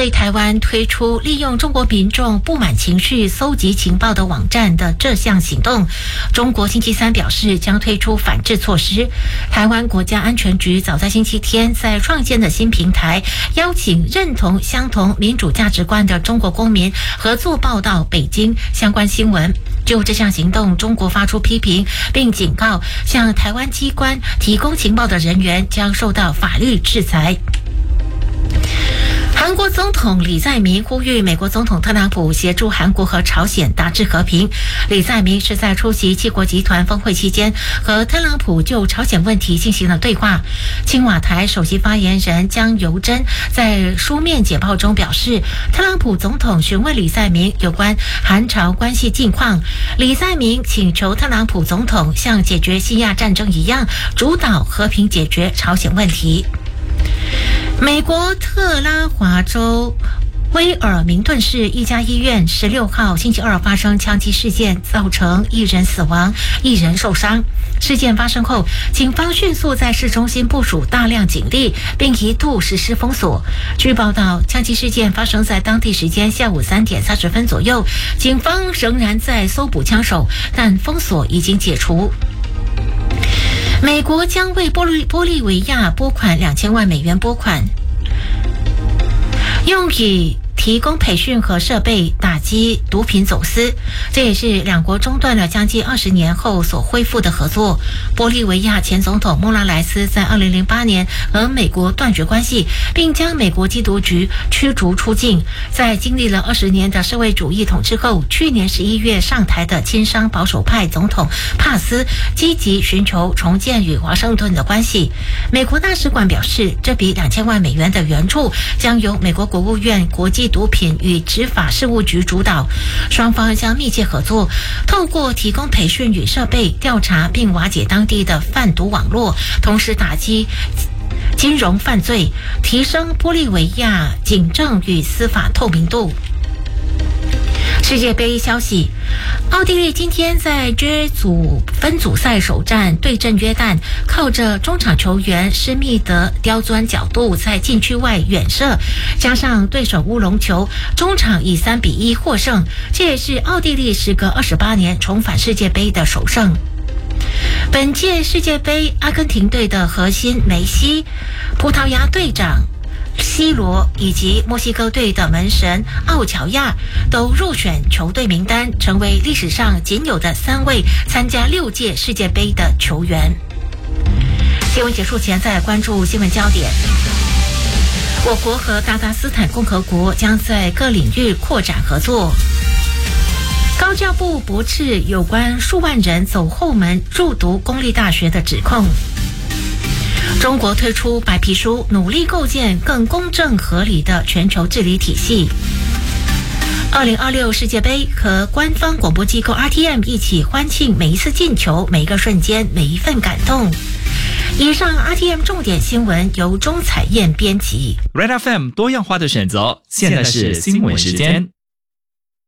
对台湾推出利用中国民众不满情绪搜集情报的网站的这项行动，中国星期三表示将推出反制措施。台湾国家安全局早在星期天在创建的新平台，邀请认同相同民主价值观的中国公民合作报道北京相关新闻。就这项行动，中国发出批评，并警告向台湾机关提供情报的人员将受到法律制裁。韩国总统李在明呼吁美国总统特朗普协助韩国和朝鲜达至和平。李在明是在出席七国集团峰会期间和特朗普就朝鲜问题进行了对话。青瓦台首席发言人江由珍在书面简报中表示，特朗普总统询问李在明有关韩朝关系近况，李在明请求特朗普总统像解决西亚战争一样，主导和平解决朝鲜问题。美国特拉华州威尔明顿市一家医院16号星期二发生枪击事件，造成1人死亡，1人受伤。事件发生后，警方迅速在市中心部署大量警力，并一度实施封锁。据报道，枪击事件发生在当地时间下午3点30分左右，警方仍然在搜捕枪手，但封锁已经解除。美国将为玻利维亚拨款2000万美元拨款，用以提供培训和设备打击毒品走私，这也是两国中断了将近20年后所恢复的合作。玻利维亚前总统莫拉莱斯在2008年和美国断绝关系，并将美国缉毒局驱逐出境。在经历了20年的社会主义统治后，去年11月上台的亲商保守派总统帕斯积极寻求重建与华盛顿的关系。美国大使馆表示，这笔2000万美元的援助将由美国国务院国际毒品与执法事务局主导，双方将密切合作，透过提供培训与设备，调查并瓦解当地的贩毒网络，同时打击金融犯罪，提升玻利维亚警政与司法透明度。世界杯消息，奥地利今天在 J 组分组赛首战对阵约旦，靠着中场球员施密德刁钻角度在禁区外远射，加上对手乌龙球，中场以3-1获胜，这也是奥地利时隔28年重返世界杯的首胜。本届世界杯，阿根廷队的核心梅西、葡萄牙队长C罗以及墨西哥队的门神奥乔亚都入选球队名单，成为历史上仅有的3位参加6届世界杯的球员。新闻结束前，再来关注新闻焦点。我国和达达斯坦共和国将在各领域扩展合作。高教部驳斥有关数万人走后门入读公立大学的指控。中国推出白皮书，努力构建更公正合理的全球治理体系。2026世界杯和官方广播机构 RTM 一起欢庆每一次进球、每一个瞬间、每一份感动。以上 RTM 重点新闻由钟彩燕编辑。 Red FM 多样化的选择，现在是新闻时间。